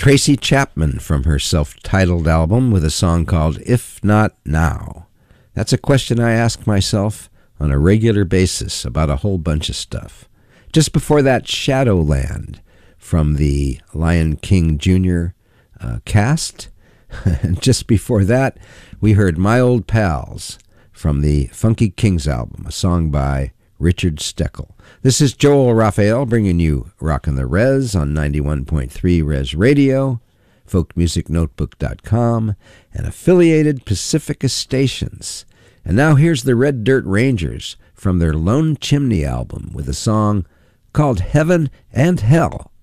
Tracy Chapman from her self-titled album with a song called If Not Now. That's a question I ask myself on a regular basis about a whole bunch of stuff. Just before that, Shadowland from the Lion King Jr. Cast. And just before that, we heard My Old Pals from the Funky Kings album, a song by Richard Steckel. This is Joel Raphael bringing you Rockin' the Res on 91.3 Res Radio, folkmusicnotebook.com, and affiliated Pacifica stations. And now here's the Red Dirt Rangers from their Lone Chimney album with a song called Heaven and Hell.